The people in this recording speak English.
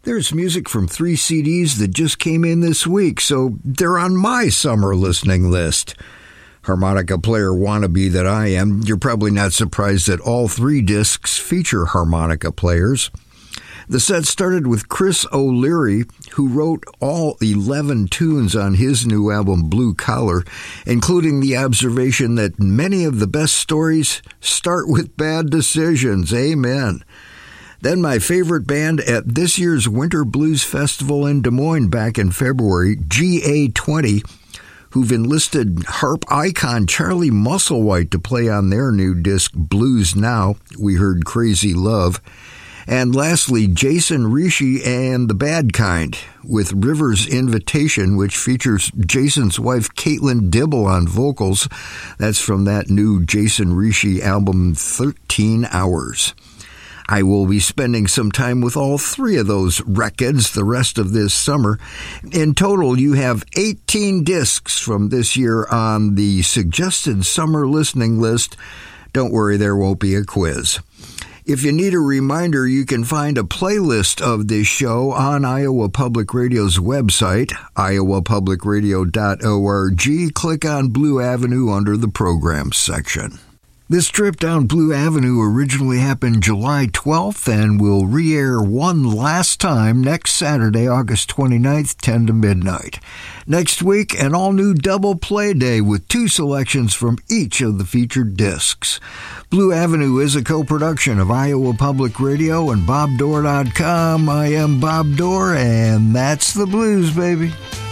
There's music from 3 CDs that just came in this week, so they're on my summer listening list. Harmonica player wannabe that I am, you're probably not surprised that all 3 discs feature harmonica players. The set started with Chris O'Leary, who wrote all 11 tunes on his new album Blue Collar, including the observation that many of the best stories start with bad decisions. Amen. Then my favorite band at this year's Winter Blues Festival in Des Moines back in February, GA20, who've enlisted harp icon Charlie Musselwhite to play on their new disc Blues Now. We heard Crazy Love. And lastly, Jason Rishi and the Bad Kind with River's Invitation, which features Jason's wife Caitlin Dibble on vocals. That's from that new Jason Rishi album 13 Hours. I will be spending some time with all 3 of those records the rest of this summer. In total, you have 18 discs from this year on the suggested summer listening list. Don't worry, there won't be a quiz. If you need a reminder, you can find a playlist of this show on Iowa Public Radio's website, iowapublicradio.org. Click on Blue Avenue under the Programs section. This trip down Blue Avenue originally happened July 12th and will re-air one last time next Saturday, August 29th, 10 to midnight. Next week, an all-new double play day with 2 selections from each of the featured discs. Blue Avenue is a co-production of Iowa Public Radio and BobDorr.com. I am Bob Dorr, and that's the blues, baby.